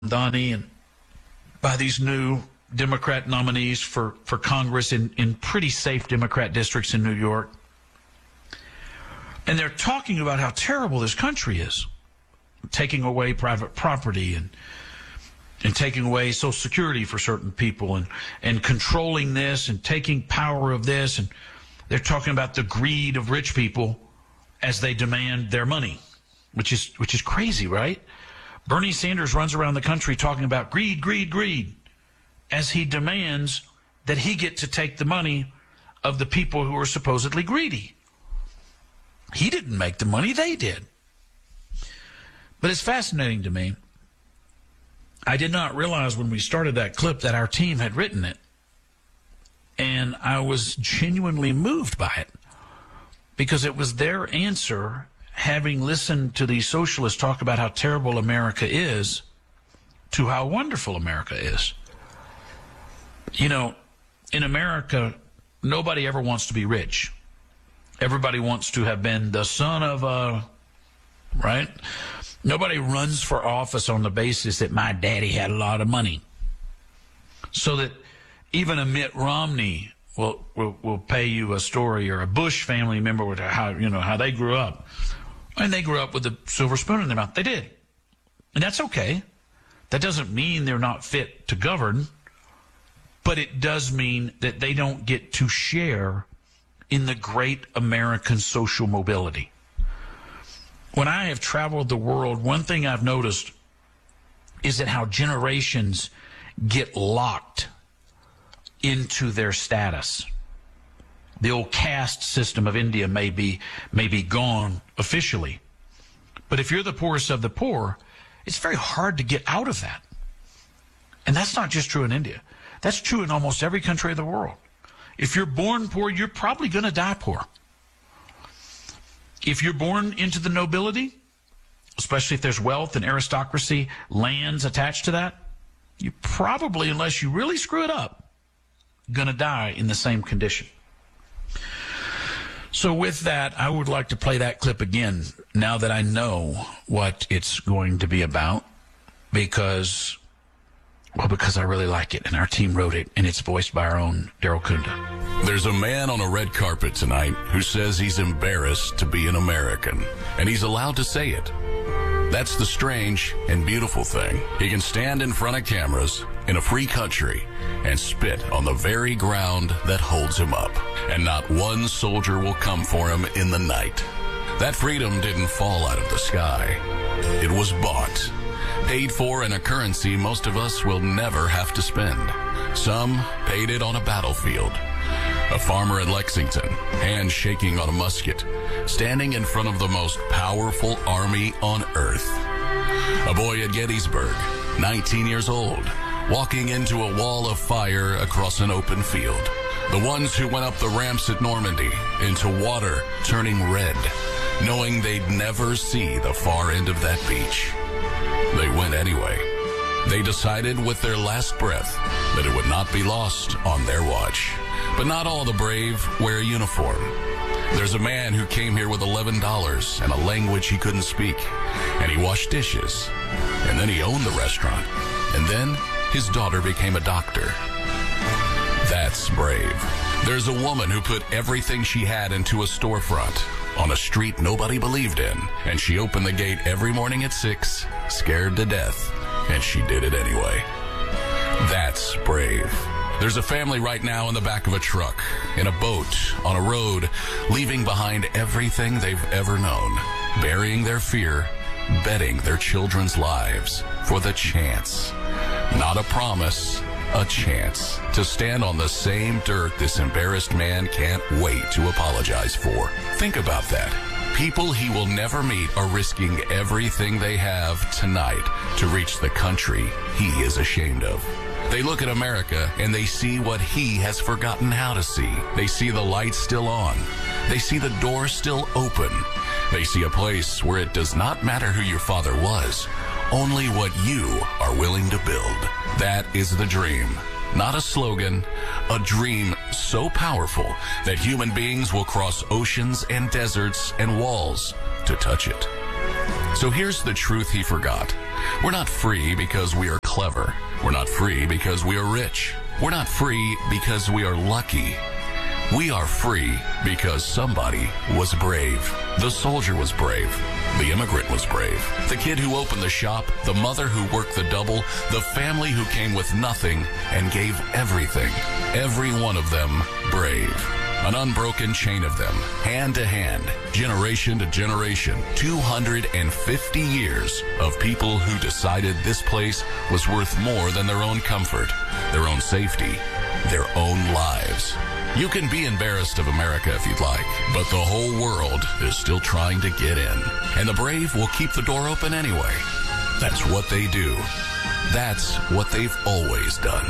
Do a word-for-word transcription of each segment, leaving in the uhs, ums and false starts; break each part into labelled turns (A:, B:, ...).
A: Donnie, and by these new Democrat nominees for, for Congress in, in pretty safe Democrat districts in New York. And they're talking about how terrible this country is, taking away private property and and taking away Social Security for certain people and, and controlling this and taking power of this. And they're talking about the greed of rich people as they demand their money, which is which is crazy, right? Bernie Sanders runs around the country talking about greed, greed, greed, as he demands that he get to take the money of the people who are supposedly greedy. He didn't make the money, they did. But it's fascinating to me. I did not realize when we started that clip that our team had written it. And I was genuinely moved by it because it was their answer, having listened to these socialists talk about how terrible America is, to how wonderful America is. You know, in America, nobody ever wants to be rich. Everybody wants to have been the son of a, right? Nobody runs for office on the basis that my daddy had a lot of money. So that even a Mitt Romney will, will, will pay you a story, or a Bush family member with how, you know, how they grew up. And they grew up with a silver spoon in their mouth. They did. And that's okay. That doesn't mean they're not fit to govern, but it does mean that they don't get to share in the great American social mobility. When I have traveled the world, one thing I've noticed is that how generations get locked into their status. The old caste system of India may be, may be gone officially. But if you're the poorest of the poor, it's very hard to get out of that. And that's not just true in India. That's true in almost every country of the world. If you're born poor, you're probably going to die poor. If you're born into the nobility, especially if there's wealth and aristocracy, lands attached to that, you probably, unless you really screw it up, going to die in the same condition. So with that, I would like to play that clip again now that I know what it's going to be about, because, well, because I really like it, and our team wrote it, and it's voiced by our own Daryl Kunda.
B: There's a man on a red carpet tonight who says he's embarrassed to be an American, and he's allowed to say it. That's the strange and beautiful thing. He can stand in front of cameras in a free country and spit on the very ground that holds him up, and not one soldier will come for him in the night. That freedom didn't fall out of the sky. It was bought, paid for in a currency most of us will never have to spend. Some paid it on a battlefield. A farmer in Lexington, hands shaking on a musket, standing in front of the most powerful army on earth. A boy at Gettysburg, nineteen years old, walking into a wall of fire across an open field. The ones who went up the ramps at Normandy into water turning red, knowing they'd never see the far end of that beach. They went anyway. They decided with their last breath that it would not be lost on their watch. But not all the brave wear a uniform. There's a man who came here with eleven dollars and a language he couldn't speak. And he washed dishes. And then he owned the restaurant. And then his daughter became a doctor. That's brave. There's a woman who put everything she had into a storefront on a street nobody believed in. And she opened the gate every morning at six, scared to death. And she did it anyway. That's brave. There's a family right now in the back of a truck, in a boat, on a road, leaving behind everything they've ever known, burying their fear, betting their children's lives for the chance, not a promise, a chance, to stand on the same dirt this embarrassed man can't wait to apologize for. Think about that. People he will never meet are risking everything they have tonight to reach the country he is ashamed of. They look at America and they see what he has forgotten how to see. They see the lights still on. They see the door still open. They see a place where it does not matter who your father was, only what you are willing to build. That is the dream. Not a slogan, a dream so powerful that human beings will cross oceans and deserts and walls to touch it. So here's the truth he forgot. We're not free because we are clever. We're not free because we are rich. We're not free because we are lucky. We are free because somebody was brave. The soldier was brave. The immigrant was brave. The kid who opened the shop, the mother who worked the double, the family who came with nothing and gave everything. Every one of them brave. An unbroken chain of them, hand to hand, generation to generation, two hundred fifty years of people who decided this place was worth more than their own comfort, their own safety, their own lives. You can be embarrassed of America if you'd like, but the whole world is still trying to get in. And the brave will keep the door open anyway. That's what they do. That's what they've always done.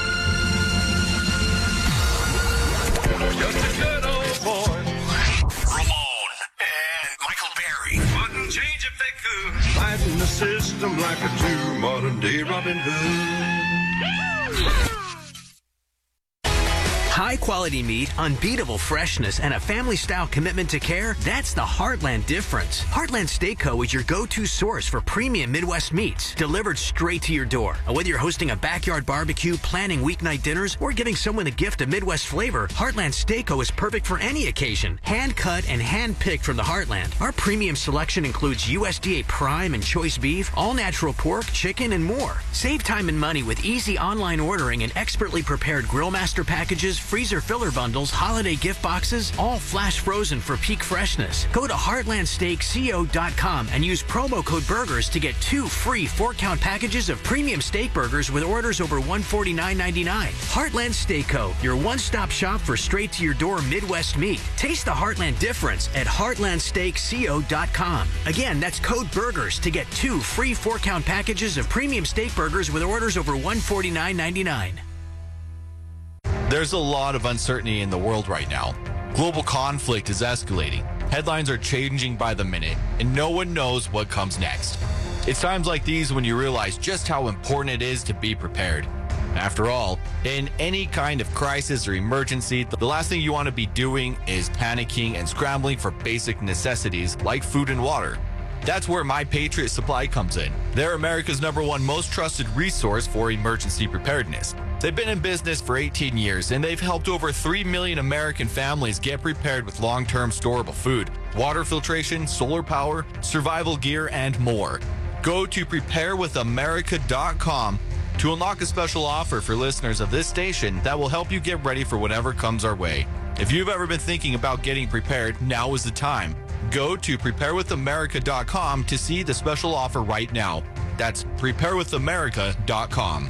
C: Just a good old boy.
B: Ramon and Michael Berry.
C: Wouldn't change if they could. Fighting the system like a true modern day Robin Hood.
D: High-quality meat, unbeatable freshness, and a family-style commitment to care, that's the Heartland difference. Heartland Steak Co. is your go-to source for premium Midwest meats, delivered straight to your door. And whether you're hosting a backyard barbecue, planning weeknight dinners, or giving someone a gift of Midwest flavor, Heartland Steak Co. is perfect for any occasion. Hand-cut and hand-picked from the Heartland. Our premium selection includes U S D A prime and choice beef, all-natural pork, chicken, and more. Save time and money with easy online ordering and expertly prepared Grill Master packages, freezer filler bundles, holiday gift boxes, all flash frozen for peak freshness. Go to heartland steak co dot com and use promo code BURGERS to get two free four-count packages of premium steak burgers with orders over one hundred forty-nine ninety-nine. Heartland Steak Co., your one-stop shop for straight-to-your-door Midwest meat. Taste the Heartland difference at heartland steak co dot com. Again, that's code BURGERS to get two free four-count packages of premium steak burgers with orders over one hundred forty-nine ninety-nine.
E: There's a lot of uncertainty in the world right now. Global conflict is escalating. Headlines are changing by the minute, and no one knows what comes next. It's times like these when you realize just how important it is to be prepared. After all, in any kind of crisis or emergency, the last thing you want to be doing is panicking and scrambling for basic necessities like food and water. That's where My Patriot Supply comes in. They're America's number one most trusted resource for emergency preparedness. They've been in business for eighteen years, and they've helped over three million American families get prepared with long-term storable food, water filtration, solar power, survival gear, and more. Go to prepare with america dot com to unlock a special offer for listeners of this station that will help you get ready for whatever comes our way. If you've ever been thinking about getting prepared, now is the time. Go to prepare with america dot com to see the special offer right now. That's prepare with america dot com.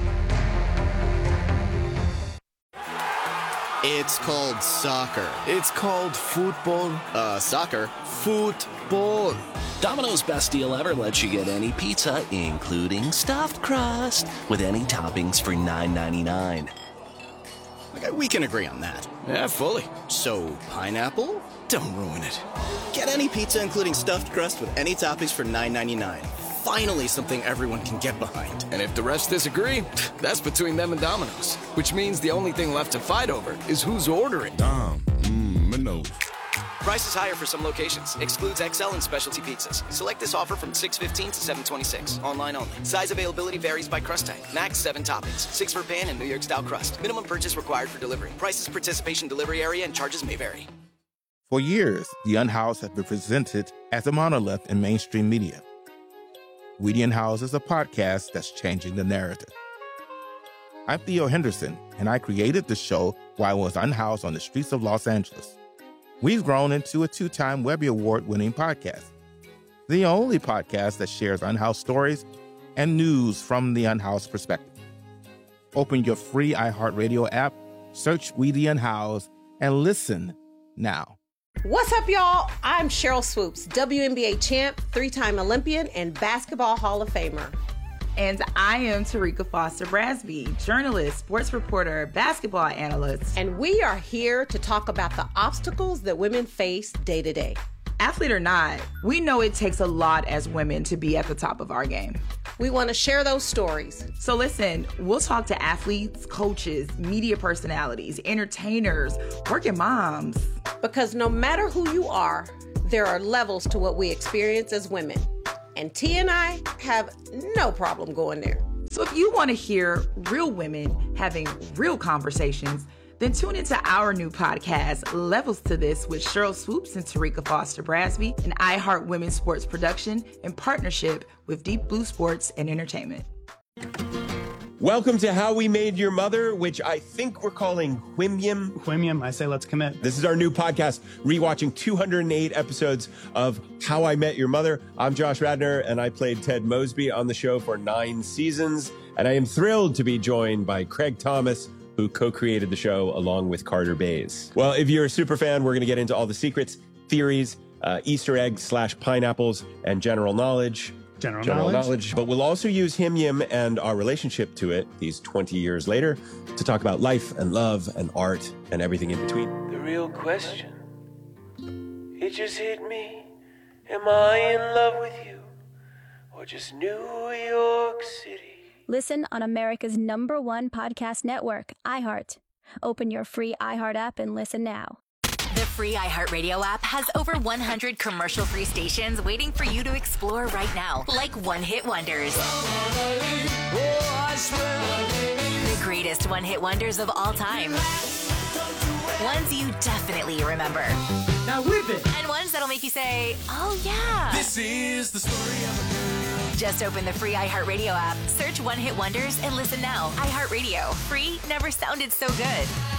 F: It's called soccer.
G: It's called football.
F: Uh, soccer.
G: Football.
H: Domino's best deal ever lets you get any pizza, including stuffed crust, with any toppings for nine ninety-nine.
F: Okay, we can agree on that.
G: Yeah, fully.
F: So, pineapple?
G: Don't ruin it.
F: Get any pizza, including stuffed crust, with any toppings for nine ninety-nine. Finally, something everyone can get behind.
G: And if the rest disagree, that's between them and Domino's. Which means the only thing left to fight over is who's ordering.
I: Dom, mmm, Minos.
J: Price is higher for some locations. Excludes X L and specialty pizzas. Select this offer from six fifteen to seven twenty-six. Online only. Size availability varies by crust type. Max seven toppings. Six for pan and New York style crust. Minimum purchase required for delivery. Prices, participation, delivery area, and charges may vary.
I: For years, The Unhoused has been presented as a monolith in mainstream media. We the Unhoused is a podcast that's changing the narrative. I'm Theo Henderson, and I created the show while I was unhoused on the streets of Los Angeles. We've grown into a two-time Webby Award-winning podcast, the only podcast that shares unhoused stories and news from the unhoused perspective. Open your free iHeartRadio app, search We the Unhoused, and listen now.
K: What's up, y'all? I'm Cheryl Swoops, W N B A champ, three-time Olympian, and Basketball Hall of Famer.
L: And I am Tarika Foster Brasby, journalist, sports reporter, basketball analyst.
K: And we are here to talk about the obstacles that women face day to day.
L: Athlete or not, we know it takes a lot as women to be at the top of our game.
K: We want to share those stories.
L: So listen, we'll talk to athletes, coaches, media personalities, entertainers, working moms.
K: Because no matter who you are, there are levels to what we experience as women. And T and I have no problem going there.
L: So if you want to hear real women having real conversations, then tune into our new podcast, Levels to This, with Cheryl Swoops and Tarika Foster Brasby, an iHeart Women's Sports production in partnership with Deep Blue Sports and Entertainment.
M: Welcome to How We Made Your Mother, which I think we're calling Whimyum.
N: Whimyum, I say let's commit.
M: This is our new podcast, rewatching two hundred eight episodes of How I Met Your Mother. I'm Josh Radnor, and I played Ted Mosby on the show for nine seasons. And I am thrilled to be joined by Craig Thomas, who co-created the show along with Carter Bays. Well, if you're a super fan, we're going to get into all the secrets, theories, uh, Easter eggs slash pineapples, and general knowledge.
N: General,
M: general knowledge.
N: knowledge.
M: But we'll also use Hymyum and our relationship to it these twenty years later to talk about life and love and art and everything in between.
O: The real question, it just hit me. Am I in love with you or just New York City?
P: Listen on America's number one podcast network, iHeart. Open your free iHeart app and listen now.
Q: The free iHeartRadio app has over one hundred commercial-free stations waiting for you to explore right now, like one-hit wonders. The greatest one-hit wonders of all time. Ones you definitely remember.
O: Now whip it!
Q: And ones that'll make you say, oh yeah.
O: This is the story of a girl.
Q: Just open the free iHeartRadio app, search One Hit Wonders, and listen now. iHeartRadio. Free never sounded so good.